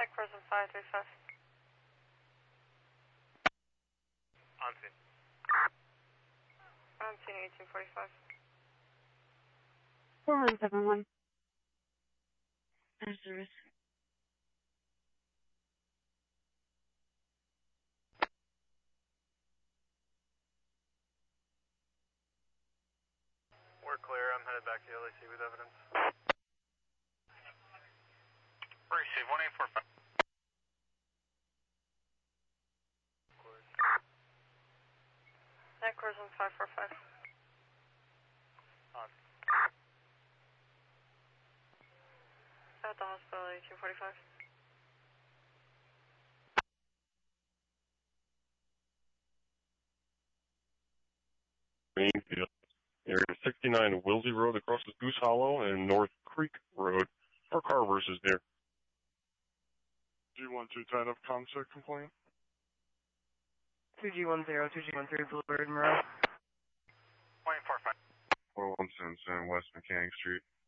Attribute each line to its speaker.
Speaker 1: Person 535.
Speaker 2: On scene.
Speaker 1: On scene 1845.
Speaker 3: 4171. Service.
Speaker 2: We're clear. I'm headed back to LAC with evidence. Receive 1845.
Speaker 1: Night Person 545.
Speaker 2: On.
Speaker 1: At the hospital 1845.
Speaker 4: Greenfield. Area 69 Wilsey Road across the Goose Hollow and North Creek Road. Our car versus there.
Speaker 5: G12 tied up contact complaint.
Speaker 6: 2G10, 2G13, Bluebird, Monroe.
Speaker 2: 1845.
Speaker 5: 4177 West Mechanic Street.